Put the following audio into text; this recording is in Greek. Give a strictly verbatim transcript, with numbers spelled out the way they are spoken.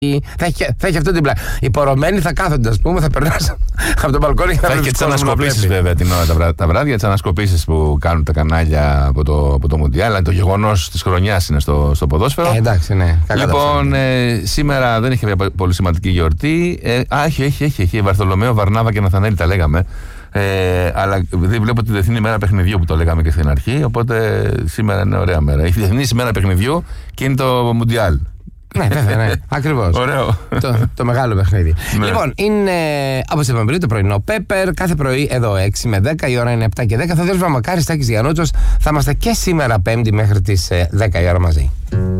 Θα έχει, θα έχει αυτό την πλάκα. Οι πορωμένοι θα κάθονται, α πούμε, θα περνάνε από το μπαλκόνι και θα, θα έχει και τι ανασκοπήσεις βέβαια την ώρα τα βράδια, τα βράδια τι ανασκοπήσεις που κάνουν τα κανάλια από το, από το Μουντιάλ. Αλλά το γεγονός της χρονιάς είναι στο, στο ποδόσφαιρο. Ε, εντάξει, ναι. Λοιπόν, ε, σήμερα δεν είχε μια πολύ σημαντική γιορτή. Ε, α, έχει, έχει, έχει, έχει. Βαρθολομαίο, Βαρνάβα και Ναθανέλη τα λέγαμε. Ε, αλλά δεν βλέπω τη Διεθνή ημέρα παιχνιδιού που το λέγαμε και στην αρχή. Οπότε σήμερα είναι ωραία μέρα. Η Διεθνή ημέρα παιχνιδιού και είναι το Μουντιάλ. Ναι, βέβαια, ναι. Ακριβώς. Ωραίο. Το, το μεγάλο παιχνίδι. Ναι. Λοιπόν, είναι όπως είπαμε πριν το πρωινό Πέπερ. Κάθε πρωί εδώ έξι με δέκα, η ώρα είναι επτά και δέκα. Θα δώσουμε μακάρι Στάκης Γιαννούτσος. Θα είμαστε και σήμερα Πέμπτη μέχρι τις δέκα η ώρα μαζί.